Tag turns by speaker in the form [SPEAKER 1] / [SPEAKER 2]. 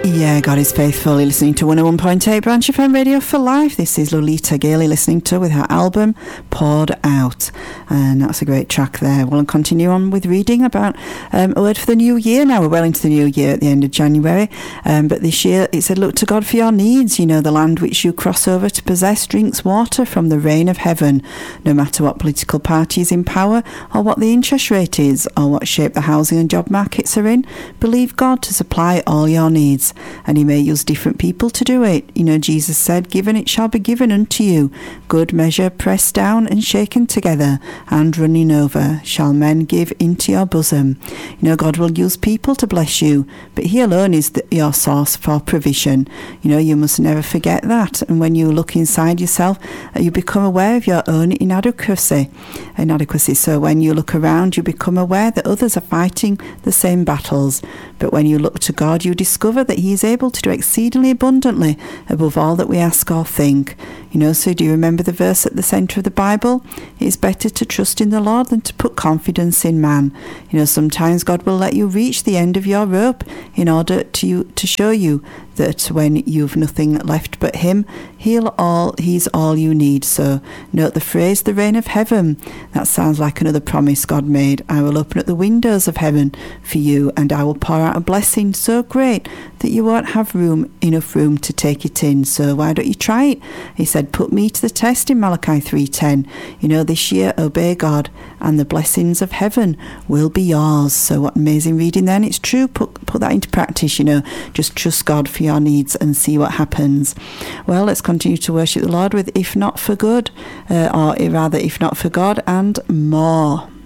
[SPEAKER 1] Yeah, God is faithful. You're listening to 101.8 Branch FM Radio for Life. This is Lolita Gailey listening to with her album Poured Out. And that's a great track there. We'll continue on with reading about a word for the new year now. We're well into the new year at the end of January. But this year it said, look to God for your needs. You know, the land which you cross over to possess drinks water from the rain of heaven. No matter what political party is in power or what the interest rate is or what shape the housing and job markets are in, believe God to supply all your needs. And he may use different people to do it. You know, Jesus said, given it shall be given unto you. Good measure, pressed down and shaken together and running over, shall men give into your bosom. You know, God will use people to bless you, but he alone is your source for provision. You know, you must never forget that. And when you look inside yourself, you become aware of your own inadequacy. So when you look around, you become aware that others are fighting the same battles. But when you look to God, you discover that he is able to do exceedingly abundantly above all that we ask or think. You know, so do you remember the verse at the centre of the Bible? It is better to trust in the Lord than to put confidence in man. You know, sometimes God will let you reach the end of your rope in order to show you that when you've nothing left but him, he's all you need. So note the phrase, the rain of heaven. That sounds like another promise God made. I will open up the windows of heaven for you, and I will pour out a blessing so great that you won't have enough room to take it in. So why don't you try it? He said, put me to the test in Malachi 3:10. You know, this year obey God and the blessings of heaven will be yours. So what amazing reading then. It's true. Put that into practice, you know. Just trust God for your needs and see what happens. Well, let's continue to worship the Lord with If Not For Good, or rather If Not For God and More.